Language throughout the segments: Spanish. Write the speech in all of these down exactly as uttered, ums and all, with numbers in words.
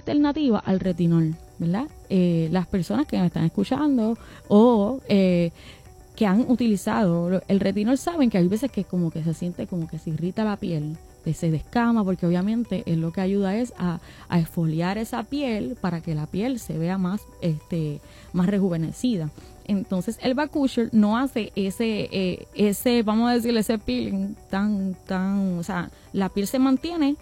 alternativa al retinol, ¿verdad? Eh, las personas que me están escuchando o eh, que han utilizado el retinol saben que hay veces que como que se siente como que se irrita la piel, que se descama, porque obviamente es lo que ayuda es a, a exfoliar esa piel para que la piel se vea más este más rejuvenecida. Entonces el Bakuchiol no hace ese eh, ese vamos a decirle ese peeling tan tan, o sea, la piel se mantiene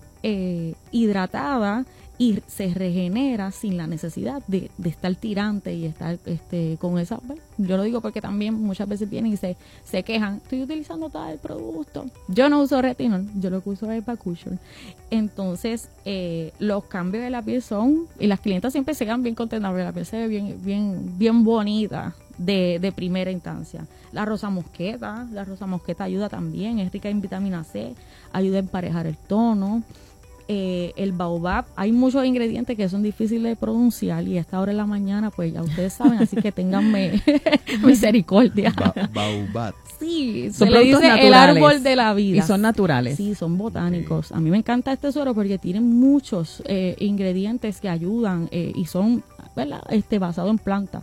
eh, hidratada y se regenera sin la necesidad de, de estar tirante y estar este con esa, bueno, yo lo digo porque también muchas veces vienen y se, se quejan, estoy utilizando tal producto, yo no uso retinol, yo lo que uso es Bakuchiol. Entonces eh, los cambios de la piel son, y las clientas siempre se quedan bien contentas porque la piel se ve bien, bien, bien bonita de, de primera instancia. La rosa mosqueta, la rosa mosqueta ayuda también, es rica en vitamina C, ayuda a emparejar el tono. Eh, el baobab, hay muchos ingredientes que son difíciles de pronunciar y a esta hora de la mañana pues ya ustedes saben, así que ténganme misericordia. Ba baobab. Sí, son se le dice naturales, el árbol de la vida. Y son naturales. Sí, son botánicos. Okay. A mí me encanta este suero porque tiene muchos eh, ingredientes que ayudan eh, y son, ¿verdad? Este, basado en planta.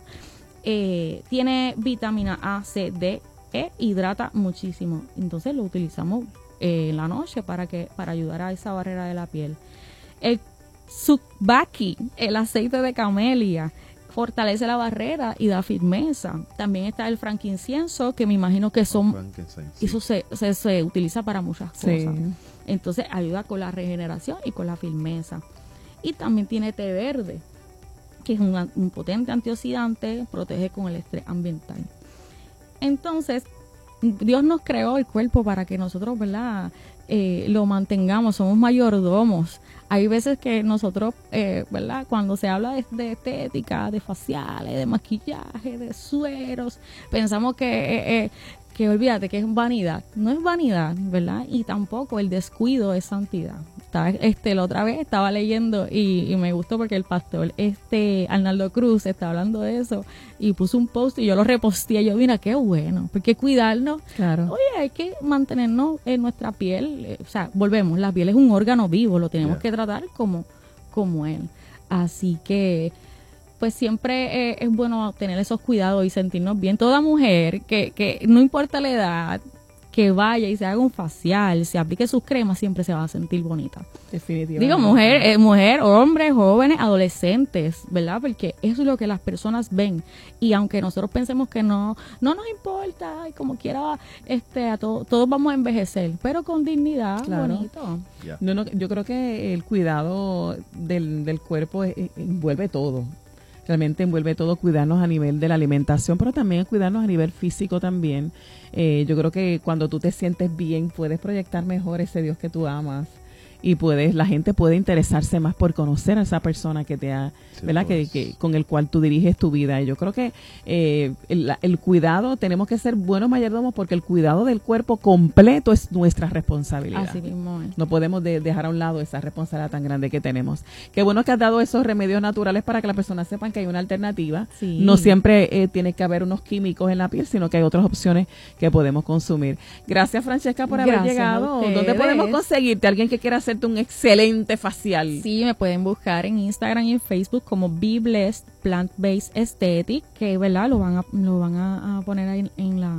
Eh, tiene vitamina A, C, D, E, hidrata muchísimo. Entonces lo utilizamos Eh, en la noche para que para ayudar a esa barrera de la piel. El Tsukbaki, el aceite de camelia, fortalece la barrera y da firmeza. También está el frankincenso, que me imagino que son sí. eso se, se, se utiliza para muchas cosas. Sí. Entonces ayuda con la regeneración y con la firmeza. Y también tiene té verde, que es un, un potente antioxidante, protege con el estrés ambiental. Entonces Dios nos creó el cuerpo para que nosotros, ¿verdad?, eh, lo mantengamos, somos mayordomos. Hay veces que nosotros, eh, ¿verdad?, cuando se habla de, de estética, de faciales, de maquillaje, de sueros, pensamos que, eh, eh, que olvídate que es vanidad. No es vanidad, ¿verdad? Y tampoco el descuido es santidad. Estaba, este, la otra vez estaba leyendo y, y me gustó porque el pastor este Arnaldo Cruz está hablando de eso y puso un post y yo lo reposteé. Yo, mira, qué bueno, porque cuidarnos. Claro. Oye, hay que mantenernos en nuestra piel. Eh, o sea, volvemos, la piel es un órgano vivo, lo tenemos yeah. que tratar como, como él. Así que pues siempre eh, es bueno tener esos cuidados y sentirnos bien. Toda mujer que, que no importa la edad, que vaya y se haga un facial, se aplique sus cremas, siempre se va a sentir bonita. Definitivamente. Digo, mujer, eh, mujer, hombres, jóvenes, adolescentes, ¿verdad? Porque eso es lo que las personas ven. Y aunque nosotros pensemos que no, no nos importa, y como quiera, este, a to, todos vamos a envejecer, pero con dignidad, claro. Bonito. Yeah. No, no, yo creo que el cuidado del, del cuerpo es, envuelve todo. Realmente envuelve todo, cuidarnos a nivel de la alimentación, pero también cuidarnos a nivel físico también. Eh, yo creo que cuando tú te sientes bien, puedes proyectar mejor ese Dios que tú amas y puedes, la gente puede interesarse más por conocer a esa persona que te ha, sí, ¿verdad? Pues. Que, que con el cual tú diriges tu vida. Y yo creo que eh, el, el cuidado, tenemos que ser buenos mayordomos porque el cuidado del cuerpo completo es nuestra responsabilidad. Así mismo es. No podemos de, dejar a un lado esa responsabilidad tan grande que tenemos. Qué bueno que has dado esos remedios naturales para que las personas sepan que hay una alternativa. Sí. No siempre eh, tiene que haber unos químicos en la piel, sino que hay otras opciones que podemos consumir. Gracias, Francesca, por haber Gracias llegado. ¿Dónde podemos conseguirte? Alguien que quiera hacer un excelente facial. Sí, me pueden buscar en Instagram y en Facebook como Be Blessed Plant Based Aesthetic, que verdad lo van a lo van a, a poner ahí en la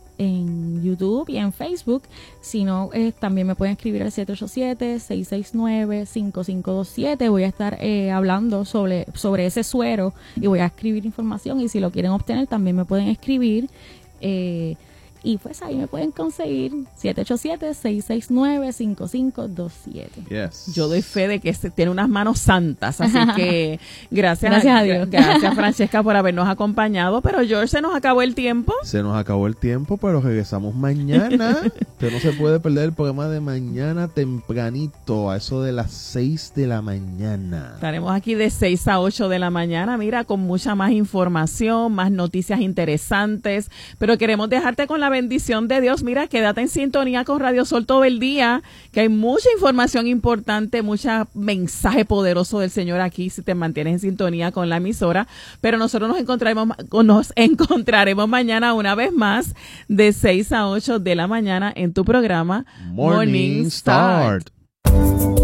en YouTube y en Facebook. Si no, eh, también me pueden escribir al siete ocho siete, seis seis nueve, cinco cinco dos siete. Voy a estar eh, hablando sobre sobre ese suero y voy a escribir información, y si lo quieren obtener también me pueden escribir. Eh, Y pues ahí me pueden conseguir siete ocho siete, seis seis nueve, cinco cinco dos siete. Yes. Yo doy fe de que se, tiene unas manos santas, así que gracias, gracias a, a Dios. Gracias, Francesca, por habernos acompañado. Pero George, se nos acabó el tiempo. Se nos acabó el tiempo, pero regresamos mañana. Usted no se puede perder el programa de mañana tempranito, a eso de las seis de la mañana. Estaremos aquí de seis a ocho de la mañana, mira, con mucha más información, más noticias interesantes, pero queremos dejarte con la bendición de Dios. Mira, quédate en sintonía con Radio Sol todo el día, que hay mucha información importante, mucho mensaje poderoso del Señor aquí si te mantienes en sintonía con la emisora. Pero nosotros nos encontraremos, nos encontraremos mañana una vez más de seis a ocho de la mañana en tu programa Morning, Morning Start. Start.